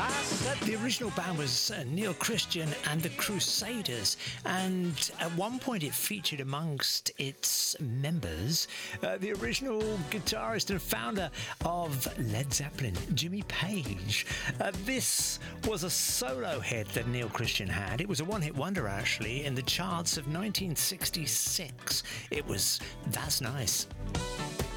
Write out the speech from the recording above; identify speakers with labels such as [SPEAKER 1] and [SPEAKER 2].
[SPEAKER 1] The original band was Neil Christian and the Crusaders, and at one point it featured amongst its members the original guitarist and founder of Led Zeppelin, Jimmy Page. This was a solo hit that Neil Christian had. It was a one-hit wonder, actually, in the charts of 1966. It was That's Nice.